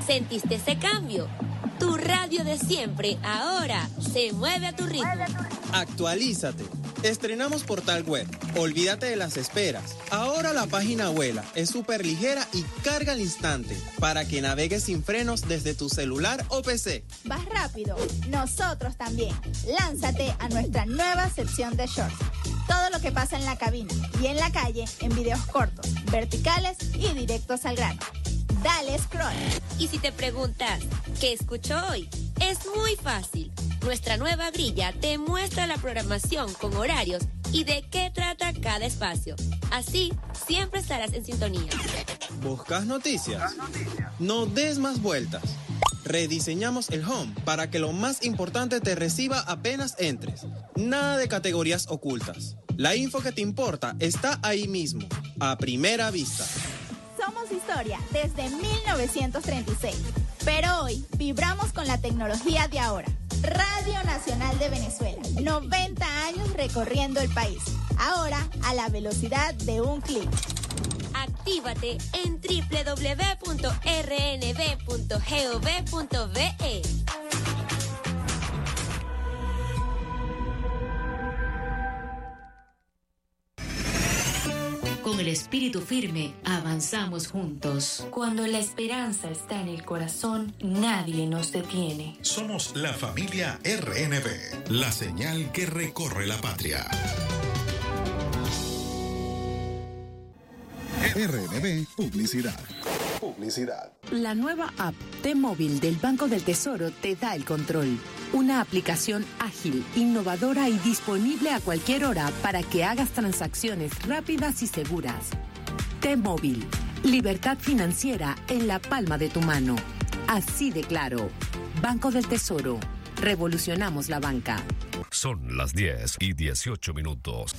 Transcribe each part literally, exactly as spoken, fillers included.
¿Sentiste ese cambio? Tu radio de siempre ahora se mueve a tu ritmo. Actualízate. Estrenamos portal web. Olvídate de las esperas. Ahora la página vuela, es súper ligera y carga al instante para que navegues sin frenos desde tu celular o P C. ¿Vas rápido? Nosotros también. Lánzate a nuestra nueva sección de shorts. Todo lo que pasa en la cabina y en la calle en videos cortos, verticales y directos al grano. Dale scroll. Y si te preguntas, ¿qué escucho hoy? Es muy fácil. Nuestra nueva grilla te muestra la programación con horarios y de qué trata cada espacio. Así, siempre estarás en sintonía. ¿Buscas noticias? No des más vueltas. Rediseñamos el home para que lo más importante te reciba apenas entres. Nada de categorías ocultas. La info que te importa está ahí mismo, a primera vista. Somos historia desde mil novecientos treinta y seis, pero hoy vibramos con la tecnología de ahora. Radio Nacional de Venezuela, noventa años recorriendo el país, ahora a la velocidad de un clic. Actívate en doble u doble u doble u punto erre ene ve punto gov punto ve. Con el espíritu firme, avanzamos juntos. Cuando la esperanza está en el corazón, nadie nos detiene. Somos la familia erre ene ve, la señal que recorre la patria. erre ene ve Publicidad. Publicidad. La nueva app T-Móvil del Banco del Tesoro te da el control. Una aplicación ágil, innovadora y disponible a cualquier hora para que hagas transacciones rápidas y seguras. T-Móvil. Libertad financiera en la palma de tu mano. Así de claro. Banco del Tesoro. Revolucionamos la banca. Son las diez y dieciocho minutos.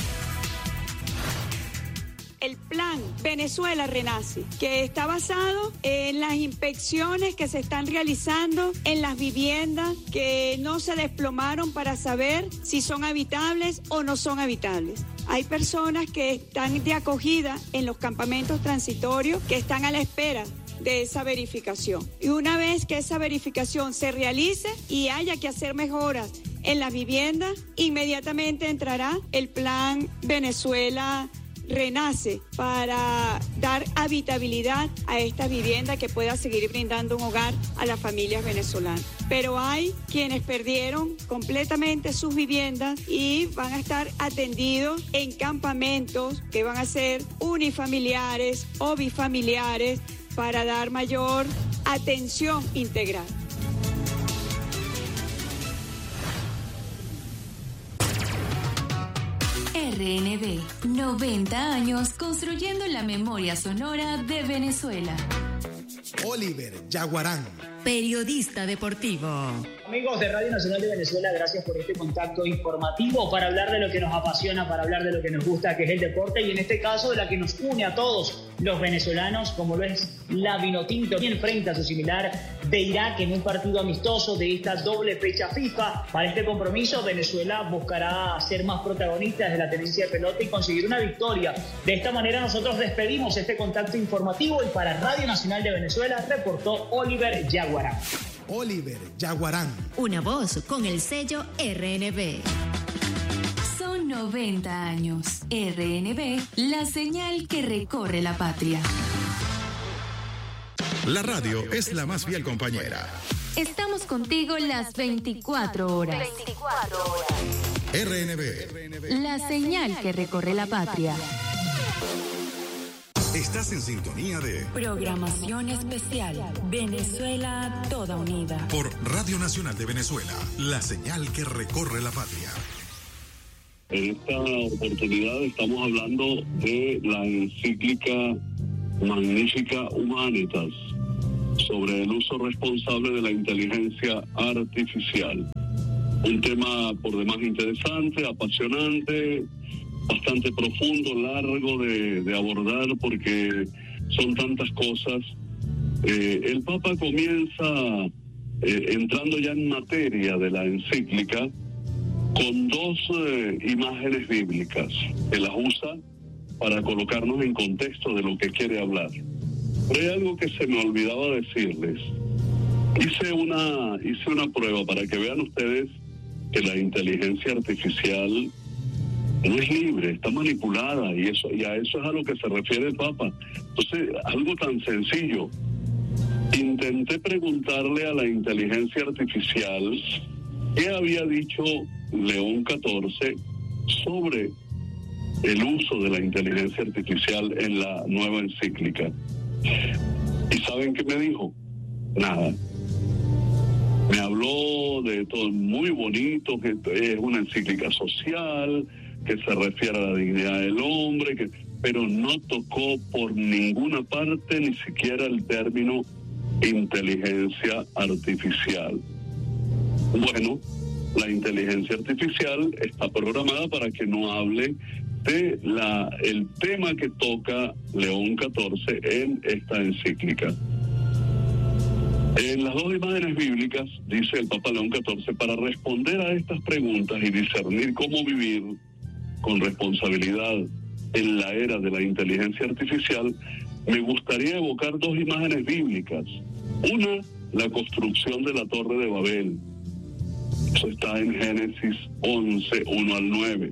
El plan Venezuela Renace, que está basado en las inspecciones que se están realizando en las viviendas que no se desplomaron para saber si son habitables o no son habitables. Hay personas que están de acogida en los campamentos transitorios que están a la espera de esa verificación. Y una vez que esa verificación se realice y haya que hacer mejoras en las viviendas, inmediatamente entrará el plan Venezuela Renace para dar habitabilidad a esta vivienda que pueda seguir brindando un hogar a las familias venezolanas. Pero hay quienes perdieron completamente sus viviendas y van a estar atendidos en campamentos que van a ser unifamiliares o bifamiliares para dar mayor atención integral. erre ene ve, noventa años construyendo la memoria sonora de Venezuela. Oliver Yaguarán, periodista deportivo. Amigos de Radio Nacional de Venezuela, gracias por este contacto informativo para hablar de lo que nos apasiona, para hablar de lo que nos gusta, que es el deporte, y en este caso de la que nos une a todos los venezolanos, como lo es la Vinotinto, que enfrenta a su similar de Irak en un partido amistoso de esta doble fecha FIFA. Para este compromiso, Venezuela buscará ser más protagonista de la tenencia de pelota y conseguir una victoria. De esta manera nosotros despedimos este contacto informativo y para Radio Nacional de Venezuela reportó Oliver Yaguarán. Oliver Yaguarán. Una voz con el sello erre ene ve. Son noventa años. erre ene ve, la señal que recorre la patria. La radio es la más fiel compañera. Estamos contigo las veinticuatro horas. veinticuatro horas. erre ene ve. La señal que recorre la patria. Estás en sintonía de Programación Especial Venezuela Toda Unida por Radio Nacional de Venezuela, la señal que recorre la patria. En esta oportunidad estamos hablando de la encíclica Magnifica Humanitas sobre el uso responsable de la inteligencia artificial. Un tema por demás interesante, apasionante, bastante profundo, largo de, de abordar porque son tantas cosas. Eh, el Papa comienza eh, entrando ya en materia de la encíclica con dos eh, imágenes bíblicas que las usa para colocarnos en contexto de lo que quiere hablar. Pero hay algo que se me olvidaba decirles. Hice una, hice una prueba para que vean ustedes que la inteligencia artificial no es libre, está manipulada, y eso, y a eso es a lo que se refiere el Papa. Entonces, algo tan sencillo. Intenté preguntarle a la inteligencia artificial qué había dicho León catorce sobre el uso de la inteligencia artificial en la nueva encíclica. ¿Y saben qué me dijo? Nada. Me habló de todo muy bonito, que es una encíclica social, que se refiere a la dignidad del hombre, que, pero no tocó por ninguna parte ni siquiera el término inteligencia artificial. Bueno, la inteligencia artificial está programada para que no hable de la el tema que toca León catorce en esta encíclica. En las dos imágenes bíblicas, dice el Papa León catorce, para responder a estas preguntas y discernir cómo vivir con responsabilidad en la era de la inteligencia artificial, me gustaría evocar dos imágenes bíblicas. Una, la construcción de la Torre de Babel. Eso está en Génesis once, uno al nueve.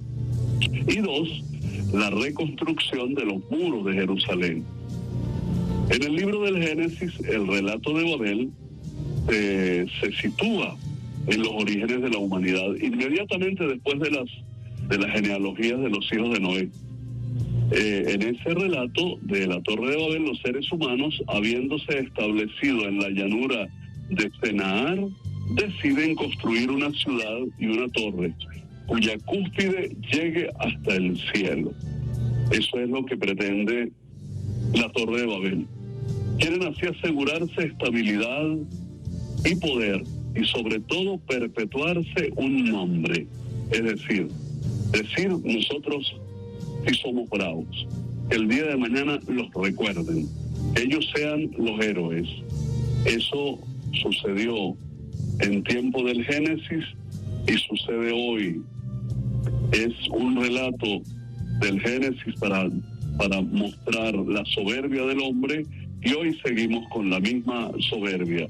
Y dos, la reconstrucción de los muros de Jerusalén. En el libro del Génesis, el relato de Babel eh, se sitúa en los orígenes de la humanidad, inmediatamente después de las, de las genealogías de los hijos de Noé. Eh, en ese relato de la Torre de Babel, los seres humanos, habiéndose establecido en la llanura de Senaar, deciden construir una ciudad y una torre cuya cúspide llegue hasta el cielo. Eso es lo que pretende la Torre de Babel. Quieren así asegurarse estabilidad y poder, y sobre todo perpetuarse un nombre. Es decir, decir nosotros sí somos bravos, que el día de mañana los recuerden, que ellos sean los héroes. Eso sucedió en tiempo del Génesis y sucede hoy. Es un relato del Génesis para, para mostrar la soberbia del hombre, y hoy seguimos con la misma soberbia.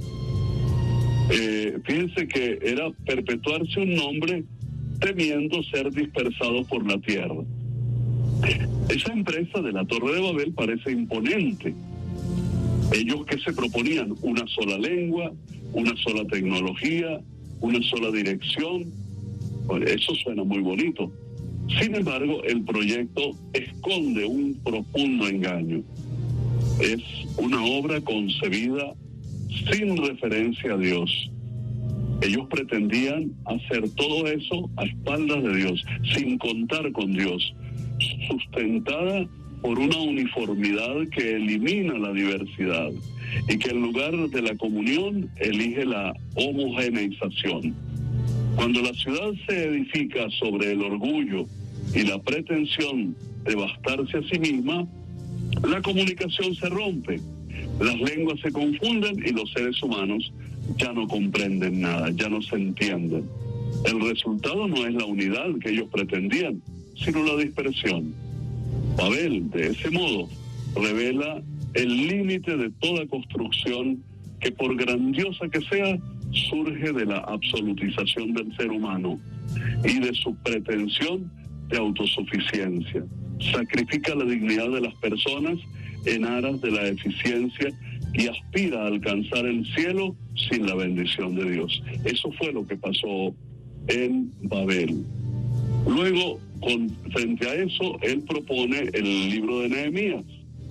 Eh, fíjense que era perpetuarse un nombre temiendo ser dispersado por la tierra. Esa empresa de la Torre de Babel parece imponente. Ellos que se proponían una sola lengua, una sola tecnología, una sola dirección, bueno, eso suena muy bonito. Sin embargo, el proyecto esconde un profundo engaño. Es una obra concebida sin referencia a Dios. Ellos pretendían hacer todo eso a espaldas de Dios, sin contar con Dios, sustentada por una uniformidad que elimina la diversidad y que en lugar de la comunión elige la homogeneización. Cuando la ciudad se edifica sobre el orgullo y la pretensión de bastarse a sí misma, la comunicación se rompe, las lenguas se confunden y los seres humanos ya no comprenden nada, ya no se entienden. El resultado no es la unidad que ellos pretendían, sino la dispersión. Babel, de ese modo, revela el límite de toda construcción que, por grandiosa que sea, surge de la absolutización del ser humano y de su pretensión de autosuficiencia. Sacrifica la dignidad de las personas en aras de la eficiencia y aspira a alcanzar el cielo sin la bendición de Dios. Eso fue lo que pasó en Babel. Luego, con, frente a eso, él propone el libro de Nehemías,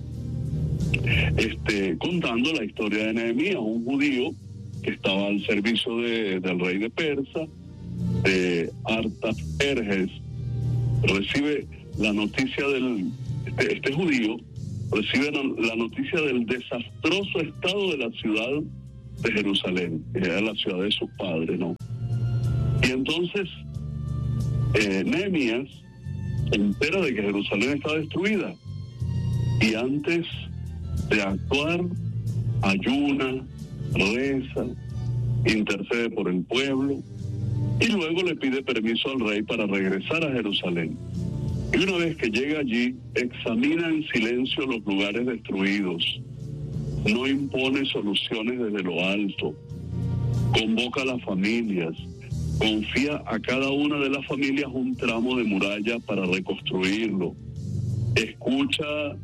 este, contando la historia de Nehemías, un judío que estaba al servicio de, del rey de Persa, de Artajerjes. Recibe la noticia del, este, este judío, recibe la noticia del desastroso estado de la ciudad de Jerusalén, que era la ciudad de sus padres, ¿no? Y entonces, eh, Nehemías se entera de que Jerusalén está destruida, y antes de actuar, ayuna, reza, intercede por el pueblo, y luego le pide permiso al rey para regresar a Jerusalén. Y una vez que llega allí, examina en silencio los lugares destruidos, no impone soluciones desde lo alto, convoca a las familias, confía a cada una de las familias un tramo de muralla para reconstruirlo, escucha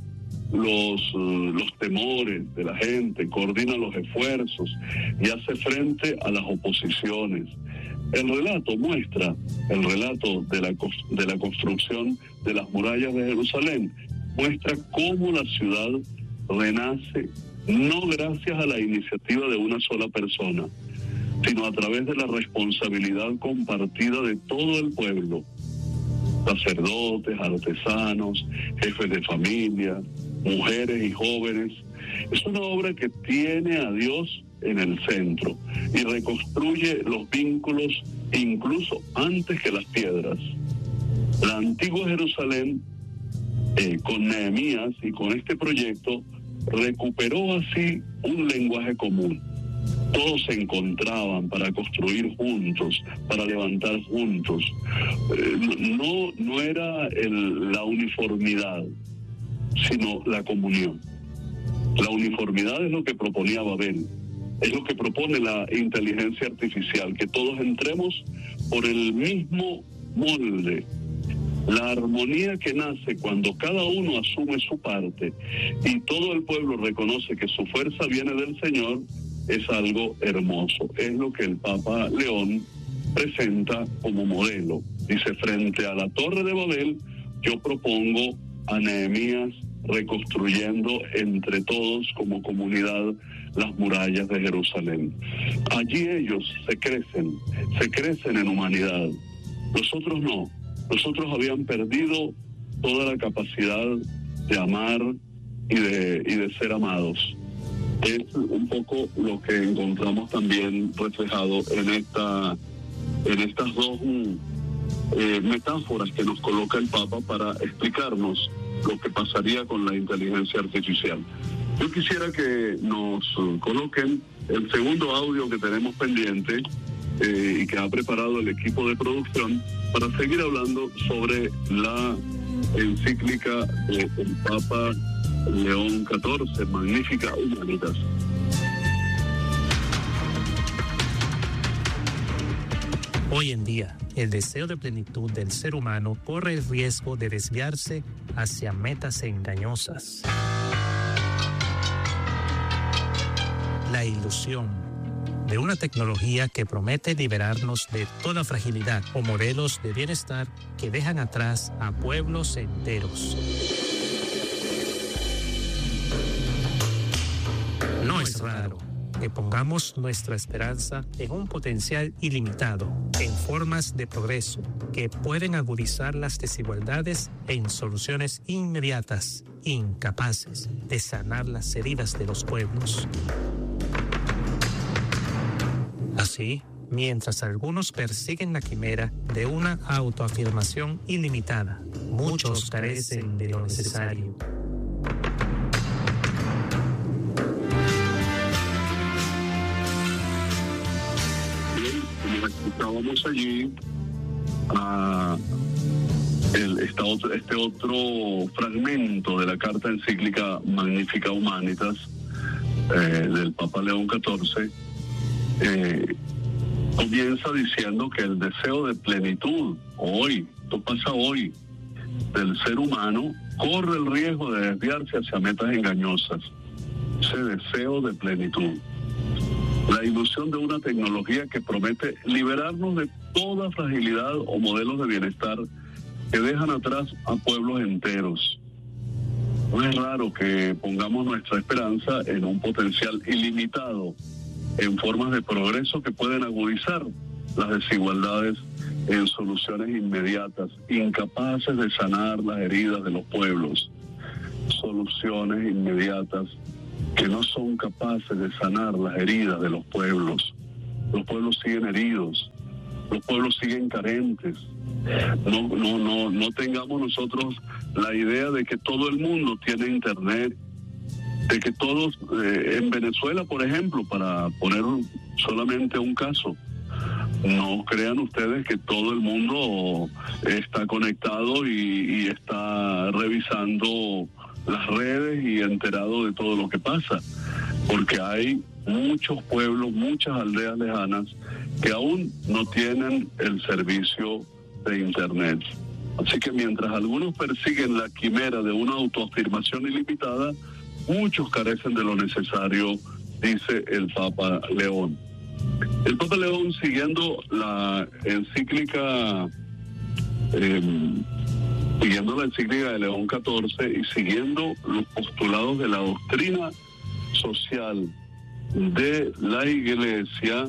los, uh, los temores de la gente, coordina los esfuerzos y hace frente a las oposiciones. El relato muestra, el relato de la, de la construcción de las murallas de Jerusalén, muestra cómo la ciudad renace, no gracias a la iniciativa de una sola persona, sino a través de la responsabilidad compartida de todo el pueblo, sacerdotes, artesanos, jefes de familia, mujeres y jóvenes. Es una obra que tiene a Dios en el centro y reconstruye los vínculos incluso antes que las piedras. La antigua Jerusalén, eh, con Nehemías y con este proyecto, recuperó así un lenguaje común. Todos se encontraban para construir juntos, para levantar juntos. Eh, no, no era el, la uniformidad, sino la comunión. La uniformidad es lo que proponía Babel, es lo que propone la inteligencia artificial, que todos entremos por el mismo molde. La armonía que nace cuando cada uno asume su parte y todo el pueblo reconoce que su fuerza viene del Señor, es algo hermoso. Es lo que el Papa León presenta como modelo. Dice, frente a la Torre de Babel, yo propongo a Nehemías reconstruyendo entre todos como comunidad las murallas de Jerusalén. Allí ellos se crecen, se crecen en humanidad. Nosotros no. Nosotros habían perdido toda la capacidad de amar y de, y de ser amados. Es un poco lo que encontramos también reflejado en esta, en estas dos eh, metáforas que nos coloca el Papa para explicarnos lo que pasaría con la inteligencia artificial. Yo quisiera que nos coloquen el segundo audio que tenemos pendiente eh, y que ha preparado el equipo de producción para seguir hablando sobre la encíclica del Papa León catorce, Magnificat Humanitas. Hoy en día, el deseo de plenitud del ser humano corre el riesgo de desviarse hacia metas engañosas. La ilusión de una tecnología que promete liberarnos de toda fragilidad o modelos de bienestar que dejan atrás a pueblos enteros. No es raro que pongamos nuestra esperanza en un potencial ilimitado, en formas de progreso que pueden agudizar las desigualdades en soluciones inmediatas, incapaces de sanar las heridas de los pueblos. Así, mientras algunos persiguen la quimera de una autoafirmación ilimitada, muchos carecen de lo necesario. Estábamos allí a el, esta otro, este otro fragmento de la carta encíclica Magnificat Humanitas eh, del Papa León catorce. Eh, comienza diciendo que el deseo de plenitud hoy, esto pasa hoy, del ser humano corre el riesgo de desviarse hacia metas engañosas. Ese deseo de plenitud, la ilusión de una tecnología que promete liberarnos de toda fragilidad o modelos de bienestar que dejan atrás a pueblos enteros. No es raro que pongamos nuestra esperanza en un potencial ilimitado, en formas de progreso que pueden agudizar las desigualdades en soluciones inmediatas, incapaces de sanar las heridas de los pueblos. Soluciones inmediatas que no son capaces de sanar las heridas de los pueblos. Los pueblos siguen heridos, los pueblos siguen carentes. No, no, no, no tengamos nosotros la idea de que todo el mundo tiene internet, de que todos, eh, en Venezuela, por ejemplo, para poner solamente un caso, no crean ustedes que todo el mundo está conectado y, y está revisando las redes y enterado de todo lo que pasa, porque hay muchos pueblos, muchas aldeas lejanas que aún no tienen el servicio de internet. Así que mientras algunos persiguen la quimera de una autoafirmación ilimitada, muchos carecen de lo necesario, dice el Papa León. El Papa León, siguiendo la encíclica, eh, siguiendo la encíclica de León catorce y siguiendo los postulados de la doctrina social de la Iglesia,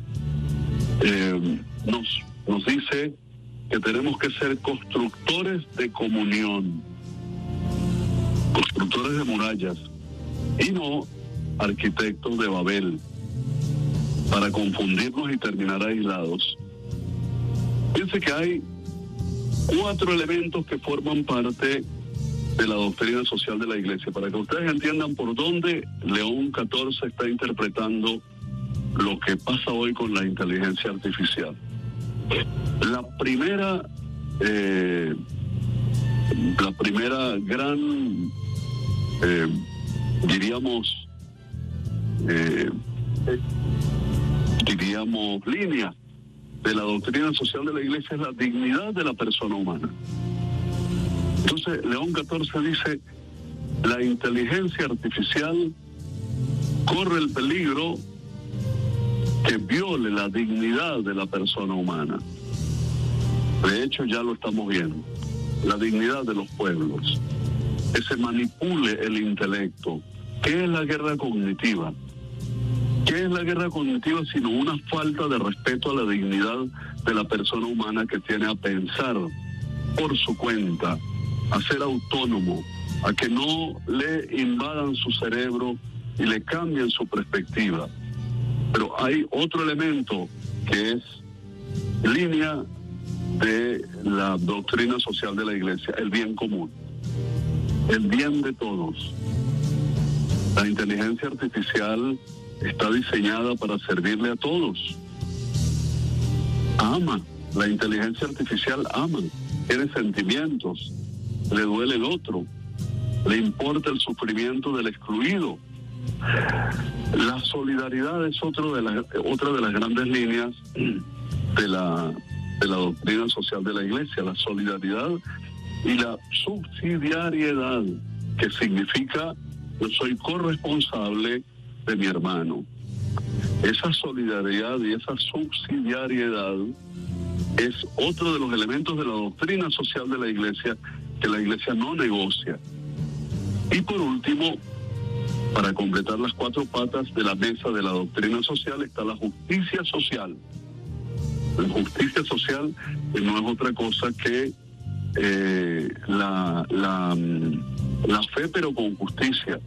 eh, nos, nos dice que tenemos que ser constructores de comunión, constructores de murallas, y no arquitectos de Babel, para confundirnos y terminar aislados. Fíjense que hay cuatro elementos que forman parte de la doctrina social de la Iglesia, para que ustedes entiendan por dónde León catorce está interpretando lo que pasa hoy con la inteligencia artificial. La primera, eh, la primera gran, eh, diríamos, eh, diríamos, línea de la doctrina social de la Iglesia es la dignidad de la persona humana. Entonces, León catorce dice, la inteligencia artificial corre el peligro que viole la dignidad de la persona humana. De hecho, ya lo estamos viendo. La dignidad de los pueblos. Que se manipule el intelecto. ¿Qué es la guerra cognitiva? ¿Qué es la guerra cognitiva sino una falta de respeto a la dignidad de la persona humana que tiene a pensar por su cuenta, a ser autónomo, a que no le invadan su cerebro y le cambien su perspectiva? Pero hay otro elemento que es línea de la doctrina social de la Iglesia, el bien común, el bien de todos. La inteligencia artificial está diseñada para servirle a todos. Ama, la inteligencia artificial ama, tiene sentimientos, le duele el otro, le importa el sufrimiento del excluido. La solidaridad es otro de la, otra de las grandes líneas de la, de la doctrina social de la Iglesia, la solidaridad y la subsidiariedad, que significa yo soy corresponsable de mi hermano. Esa solidaridad y esa subsidiariedad es otro de los elementos de la doctrina social de la Iglesia que la Iglesia no negocia. Y por último, para completar las cuatro patas de la mesa de la doctrina social, está la justicia social. La justicia social, que no es otra cosa que eh, la, la, la fe, pero con justicia.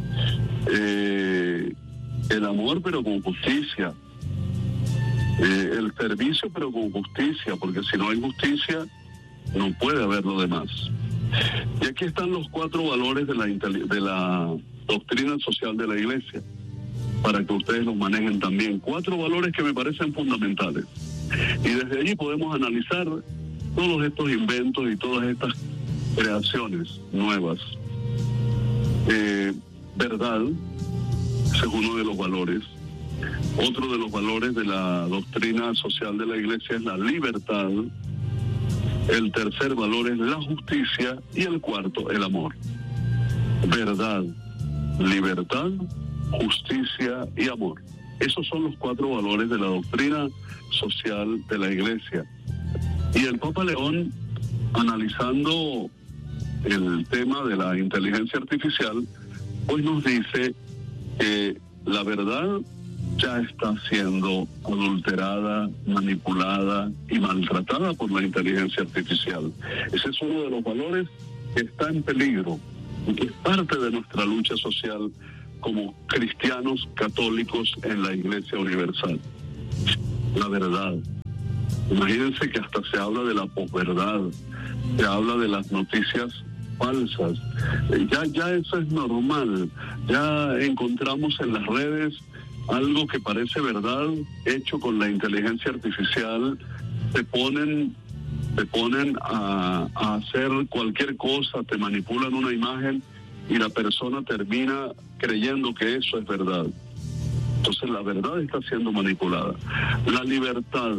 Eh, el amor, pero con justicia. Eh, el servicio, pero con justicia, porque si no hay justicia, no puede haber lo demás. Y aquí están los cuatro valores de la, de la doctrina social de la Iglesia, para que ustedes los manejen también. Cuatro valores que me parecen fundamentales. Y desde allí podemos analizar todos estos inventos y todas estas creaciones nuevas. Eh, verdad, ese es uno de los valores. Otro de los valores de la doctrina social de la Iglesia es la libertad. El tercer valor es la justicia y el cuarto, el amor. Verdad, libertad, justicia y amor. Esos son los cuatro valores de la doctrina social de la Iglesia. Y el Papa León, analizando el tema de la inteligencia artificial, pues nos dice que la verdad ya está siendo adulterada, manipulada y maltratada por la inteligencia artificial. Ese es uno de los valores que está en peligro y que es parte de nuestra lucha social como cristianos católicos en la Iglesia Universal. La verdad. Imagínense que hasta se habla de la posverdad, se habla de las noticias falsas. Ya, ya eso es normal. Ya encontramos en las redes algo que parece verdad, hecho con la inteligencia artificial, te ponen, te ponen a, a hacer cualquier cosa, te manipulan una imagen y la persona termina creyendo que eso es verdad. Entonces la verdad está siendo manipulada. La libertad,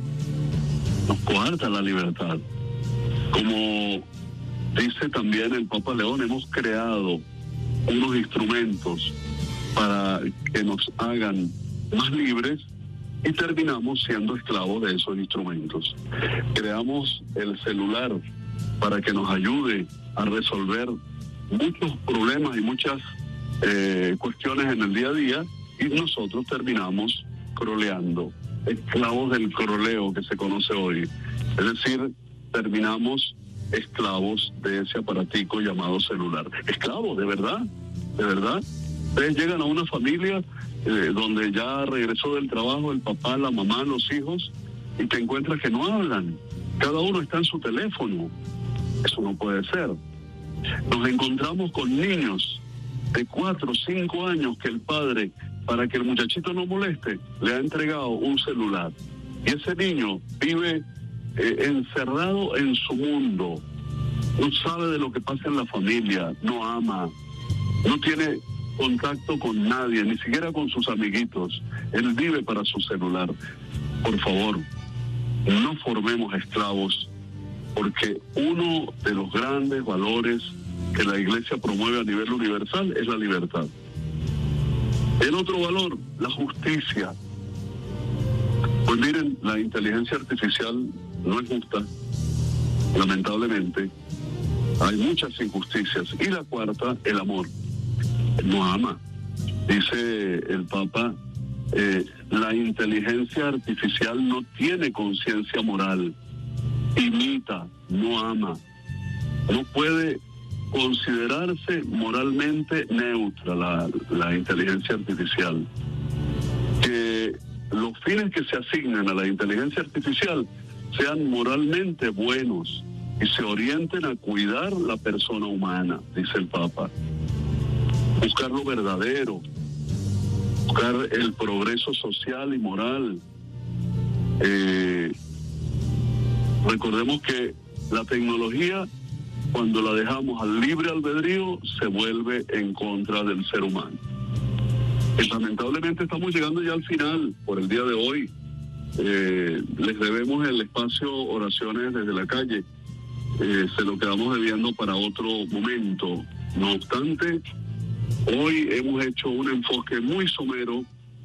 nos coarta la libertad. Como dice también el Papa León, hemos creado unos instrumentos para que nos hagan más libres y terminamos siendo esclavos de esos instrumentos. Creamos el celular para que nos ayude a resolver muchos problemas y muchas eh, cuestiones en el día a día, y nosotros terminamos croleando, esclavos del croleo que se conoce hoy. Es decir, terminamos esclavos de ese aparatico llamado celular. Esclavos, de verdad, de verdad. Ustedes llegan a una familia eh, donde ya regresó del trabajo el papá, la mamá, los hijos, y te encuentras que no hablan. Cada uno está en su teléfono. Eso no puede ser. Nos encontramos con niños de cuatro o cinco años que el padre, para que el muchachito no moleste, le ha entregado un celular. Y ese niño vive eh, encerrado en su mundo. No sabe de lo que pasa en la familia, no ama, no tiene contacto con nadie, ni siquiera con sus amiguitos. Él vive para su celular. Por favor, no formemos esclavos, porque uno de los grandes valores que la Iglesia promueve a nivel universal es la libertad. El otro valor, la justicia. Pues miren, la inteligencia artificial no es justa, lamentablemente. Hay muchas injusticias. Y la cuarta, el amor. No ama. Dice el Papa, eh, la inteligencia artificial no tiene conciencia moral. Imita, no ama. No puede considerarse moralmente neutra la, la inteligencia artificial. Que los fines que se asignen a la inteligencia artificial sean moralmente buenos y se orienten a cuidar la persona humana, dice el Papa. Buscar lo verdadero, buscar el progreso social y moral. Eh, recordemos que la tecnología, cuando la dejamos al libre albedrío, se vuelve en contra del ser humano. Y lamentablemente estamos llegando ya al final por el día de hoy. Eh, les debemos el espacio Oraciones desde la Calle. Eh, se lo quedamos debiendo para otro momento. No obstante, hoy hemos hecho un enfoque muy somero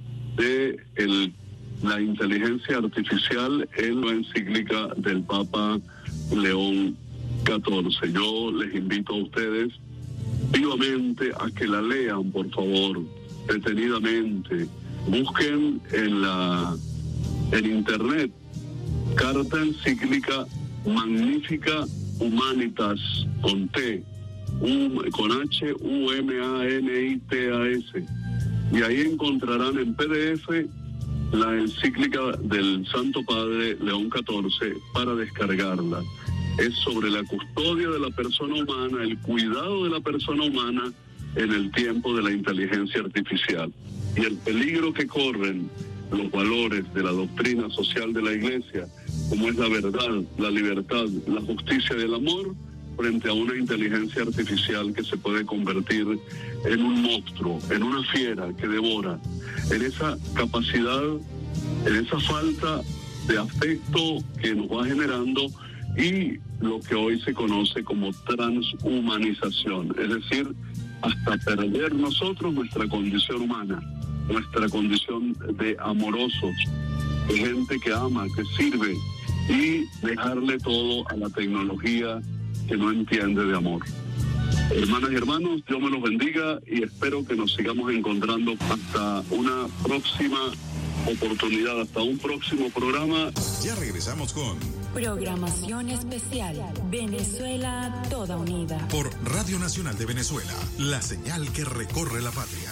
de el, la inteligencia artificial en la encíclica del Papa León catorce. Yo les invito a ustedes vivamente a que la lean, por favor, detenidamente. Busquen en la en internet Carta Encíclica Magnifica Humanitas con T, U, con H, U M A N I T A S, y ahí encontrarán en P D F la encíclica del Santo Padre León catorce para descargarla. Es sobre la custodia de la persona humana, el cuidado de la persona humana en el tiempo de la inteligencia artificial y el peligro que corren los valores de la doctrina social de la Iglesia, como es la verdad, la libertad, la justicia y el amor, frente a una inteligencia artificial que se puede convertir en un monstruo, en una fiera que devora, en esa capacidad, en esa falta de afecto que nos va generando y lo que hoy se conoce como transhumanización, es decir, hasta perder nosotros nuestra condición humana, nuestra condición de amorosos, de gente que ama, que sirve, y dejarle todo a la tecnología que no entiende de amor. Hermanas y hermanos, Dios me los bendiga y espero que nos sigamos encontrando hasta una próxima oportunidad, hasta un próximo programa. Ya regresamos con Programación Especial Venezuela Toda Unida por Radio Nacional de Venezuela, la señal que recorre la patria.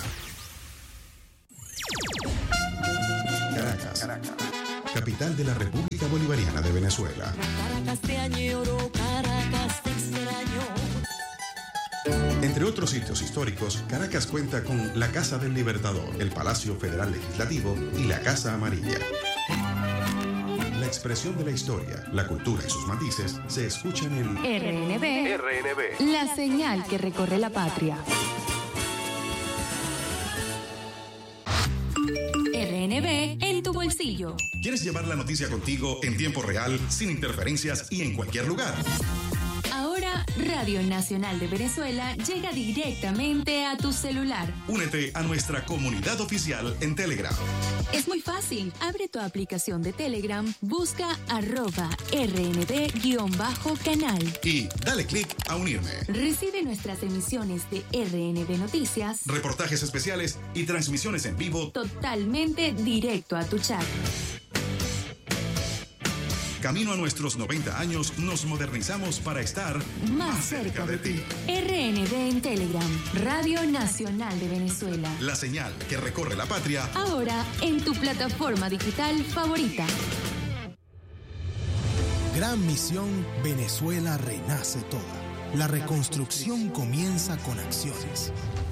Caracas, Caracas, capital de la República Bolivariana de Venezuela. Caracas te añoro, Caracas te extraño. Entre otros sitios históricos, Caracas cuenta con la Casa del Libertador, el Palacio Federal Legislativo y la Casa Amarilla. La expresión de la historia, la cultura y sus matices se escuchan en R N B, R N B, la señal que recorre la patria. R N B en tu bolsillo. ¿Quieres llevar la noticia contigo en tiempo real, sin interferencias y en cualquier lugar? Ahora, Radio Nacional de Venezuela llega directamente a tu celular. Únete a nuestra comunidad oficial en Telegram. Es muy fácil. Abre tu aplicación de Telegram, busca arroba rnb-canal. Y dale clic a unirme. Recibe nuestras emisiones de R N B Noticias, reportajes especiales y transmisiones en vivo totalmente directo a tu chat. Camino a nuestros noventa años, nos modernizamos para estar más, más cerca, cerca de ti. R N B en Telegram, Radio Nacional de Venezuela. La señal que recorre la patria. Ahora en tu plataforma digital favorita. Gran misión, Venezuela renace toda. La reconstrucción comienza con acciones.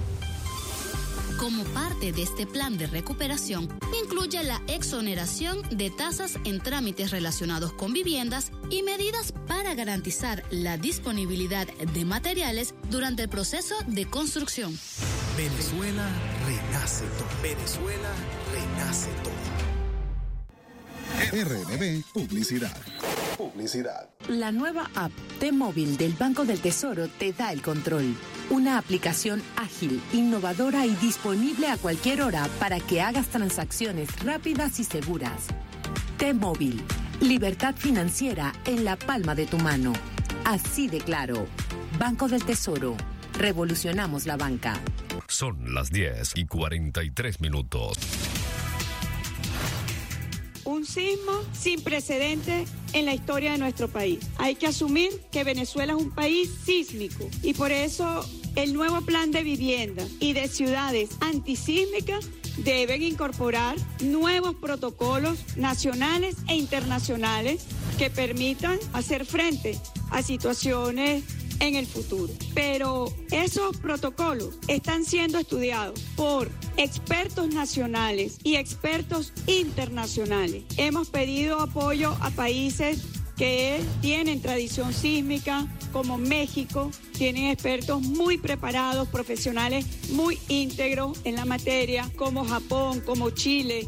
Como parte de este plan de recuperación, incluye la exoneración de tasas en trámites relacionados con viviendas y medidas para garantizar la disponibilidad de materiales durante el proceso de construcción. Venezuela renace todo. Venezuela renace todo. R N B Publicidad. Publicidad. La nueva app T-Móvil del Banco del Tesoro te da el control. Una aplicación ágil, innovadora y disponible a cualquier hora para que hagas transacciones rápidas y seguras. T-Móvil. Libertad financiera en la palma de tu mano. Así de claro. Banco del Tesoro. Revolucionamos la banca. Son las diez y cuarenta y tres minutos. Un sismo sin precedentes en la historia de nuestro país. Hay que asumir que Venezuela es un país sísmico y por eso el nuevo plan de vivienda y de ciudades antisísmicas deben incorporar nuevos protocolos nacionales e internacionales que permitan hacer frente a situaciones en el futuro. Pero esos protocolos están siendo estudiados por expertos nacionales y expertos internacionales. Hemos pedido apoyo a países que tienen tradición sísmica, como México, tienen expertos muy preparados, profesionales muy íntegros en la materia, como Japón, como Chile.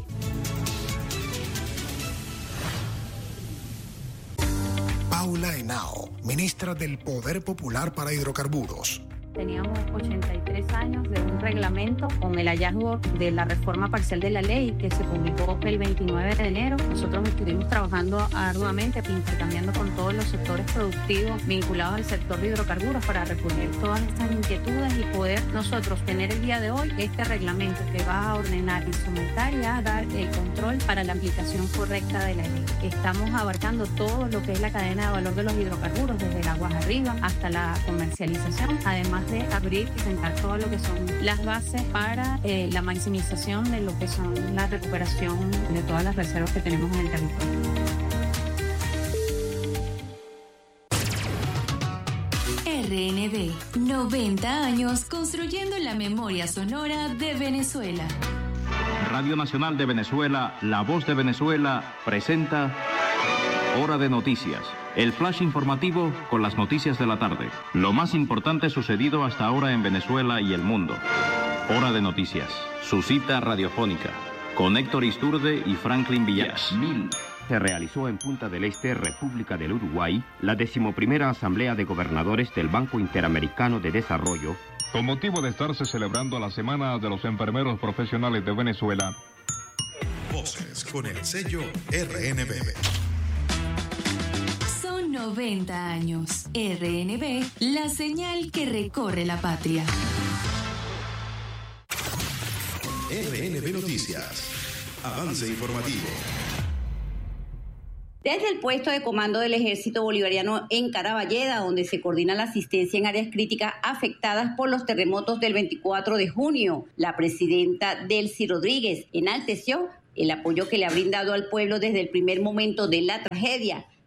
Paula Henao, ministra del Poder Popular para Hidrocarburos. Teníamos ochenta y tres años de un reglamento con el hallazgo de la reforma parcial de la ley que se publicó el veintinueve de enero. Nosotros estuvimos trabajando arduamente, intercambiando con todos los sectores productivos vinculados al sector de hidrocarburos para recoger todas estas inquietudes y poder nosotros tener el día de hoy este reglamento que va a ordenar, instrumentar y a dar el control para la aplicación correcta de la ley. Estamos abarcando todo lo que es la cadena de valor de los hidrocarburos, desde el aguas arriba hasta la comercialización, además de abrir y sentar todo lo que son las bases para eh, la maximización de lo que son la recuperación de todas las reservas que tenemos en el territorio. R N B, noventa años construyendo la memoria sonora de Venezuela. Radio Nacional de Venezuela, La Voz de Venezuela, presenta Hora de Noticias, el flash informativo con las noticias de la tarde. Lo más importante sucedido hasta ahora en Venezuela y el mundo. Hora de Noticias, su cita radiofónica, con Héctor Isturde y Franklin Villas. Se realizó en Punta del Este, República del Uruguay, la decimoprimera Asamblea de Gobernadores del Banco Interamericano de Desarrollo, con motivo de estarse celebrando la Semana de los Enfermeros Profesionales de Venezuela. Voces con el sello R N B. Son noventa años. R N B, la señal que recorre la patria. R N B Noticias. Avance informativo. Desde el puesto de comando del Ejército Bolivariano en Caraballeda, donde se coordina la asistencia en áreas críticas afectadas por los terremotos del veinticuatro de junio, la presidenta Delcy Rodríguez enalteció el apoyo que le ha brindado al pueblo desde el primer momento de la tragedia,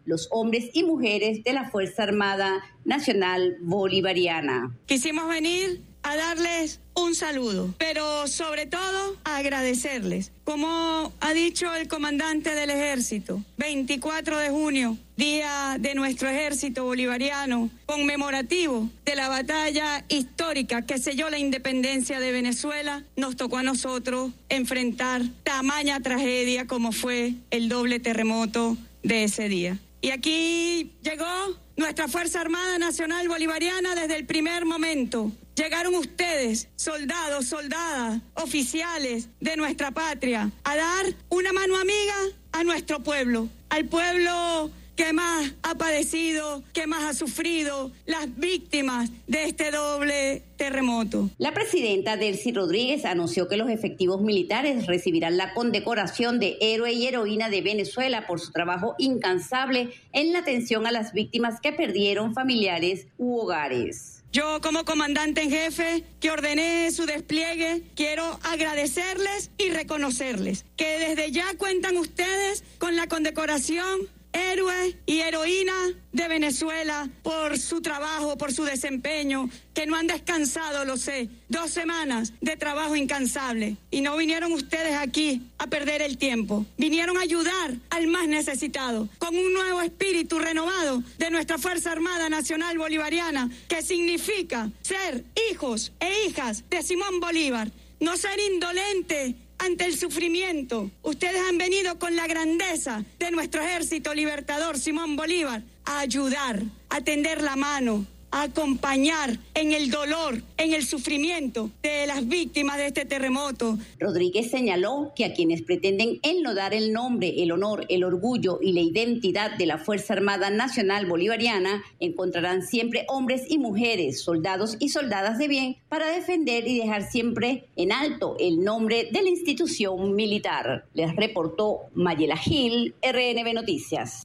los hombres y mujeres de la Fuerza Armada Nacional Bolivariana. Quisimos venir a darles un saludo, pero sobre todo a agradecerles. Como ha dicho el comandante del ejército, veinticuatro de junio, día de nuestro ejército bolivariano, conmemorativo de la batalla histórica que selló la independencia de Venezuela, nos tocó a nosotros enfrentar tamaña tragedia como fue el doble terremoto de ese día. Y aquí llegó nuestra Fuerza Armada Nacional Bolivariana desde el primer momento. Llegaron ustedes, soldados, soldadas, oficiales de nuestra patria, a dar una mano amiga a nuestro pueblo, al pueblo que más ha padecido, que más ha sufrido, las víctimas de este doble terremoto. La presidenta Delcy Rodríguez anunció que los efectivos militares recibirán la condecoración de Héroe y Heroína de Venezuela por su trabajo incansable en la atención a las víctimas que perdieron familiares u hogares. Yo, como comandante en jefe que ordené su despliegue, quiero agradecerles y reconocerles que desde ya cuentan ustedes con la condecoración Héroe y Heroína de Venezuela por su trabajo, por su desempeño, que no han descansado, lo sé, dos semanas de trabajo incansable. Y no vinieron ustedes aquí a perder el tiempo, vinieron a ayudar al más necesitado, con un nuevo espíritu renovado de nuestra Fuerza Armada Nacional Bolivariana, que significa ser hijos e hijas de Simón Bolívar, no ser indolente ante el sufrimiento. Ustedes han venido con la grandeza de nuestro ejército libertador Simón Bolívar a ayudar, a tender la mano, a acompañar en el dolor, en el sufrimiento de las víctimas de este terremoto. Rodríguez señaló que a quienes pretenden enlodar el nombre, el honor, el orgullo y la identidad de la Fuerza Armada Nacional Bolivariana encontrarán siempre hombres y mujeres, soldados y soldadas de bien para defender y dejar siempre en alto el nombre de la institución militar. Les reportó Mayela Gil, R N B Noticias.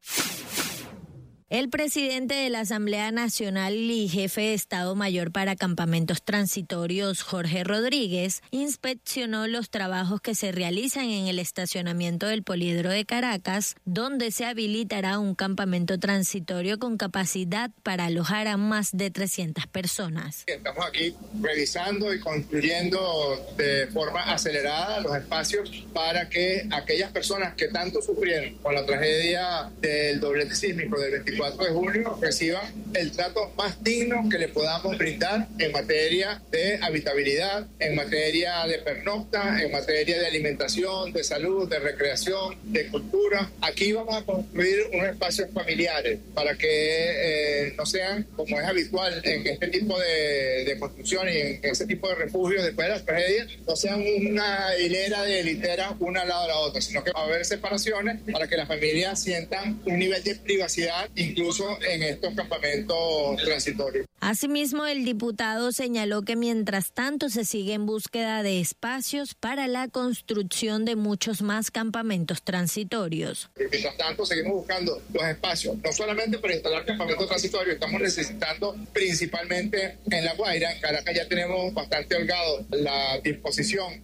El presidente de la Asamblea Nacional y jefe de Estado Mayor para Campamentos Transitorios, Jorge Rodríguez, inspeccionó los trabajos que se realizan en el estacionamiento del Poliedro de Caracas, donde se habilitará un campamento transitorio con capacidad para alojar a más de trescientas personas. Estamos aquí revisando y construyendo de forma acelerada los espacios para que aquellas personas que tanto sufrieron con la tragedia del doblete sísmico del veinticuatro de junio reciban el trato más digno que le podamos brindar en materia de habitabilidad, en materia de pernocta, en materia de alimentación, de salud, de recreación, de cultura. Aquí vamos a construir unos espacios familiares para que eh, no sean, como es habitual en este tipo de, de construcción y en ese tipo de refugios después de las tragedias, no sean una hilera de literas una al lado de la otra, sino que va a haber separaciones para que las familias sientan un nivel de privacidad incluso en estos campamentos transitorios. Asimismo, el diputado señaló que mientras tanto se sigue en búsqueda de espacios para la construcción de muchos más campamentos transitorios. Mientras tanto, seguimos buscando los espacios, no solamente para instalar campamentos transitorios, estamos necesitando principalmente en La Guaira. En Caracas ya tenemos bastante holgado la disposición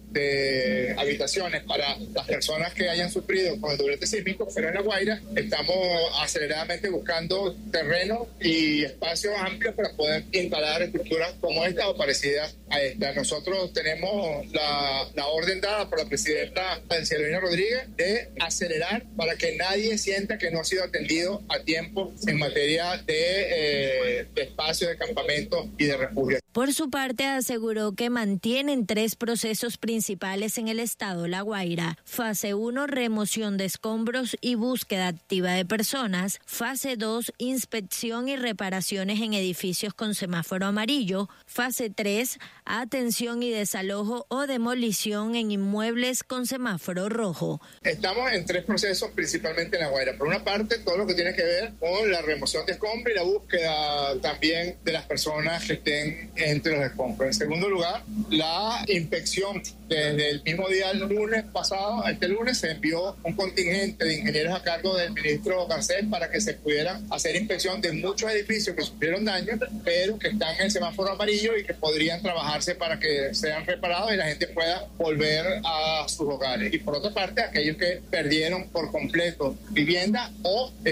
de habitaciones para las personas que hayan sufrido con el doblete sísmico, pero en La Guaira estamos aceleradamente buscando terreno y espacios amplios para poder instalar estructuras como esta o parecidas a esta. Nosotros tenemos la, la orden dada por la presidenta Delcy Rodríguez de acelerar para que nadie sienta que no ha sido atendido a tiempo en materia de, eh, de espacios de campamento y de refugio. Por su parte, aseguró que mantienen tres procesos principales en el estado La Guaira. Fase uno, remoción de escombros y búsqueda activa de personas. Fase dos, inspección y reparaciones en edificios con semáforo amarillo. Fase tres, atención y desalojo o demolición en inmuebles con semáforo rojo. Estamos en tres procesos principalmente en La Guaira. Por una parte, todo lo que tiene que ver con la remoción de escombros y la búsqueda también de las personas que estén entre los escombros. En segundo lugar, la inspección. Desde el mismo día, el lunes pasado, este lunes, se envió un contingente de ingenieros a cargo del ministro Garcés para que se pudiera hacer inspección de muchos edificios que sufrieron daño, pero que están en el semáforo amarillo y que podrían trabajarse para que sean reparados y la gente pueda volver a sus hogares. Y por otra parte, aquellos que perdieron por completo vivienda o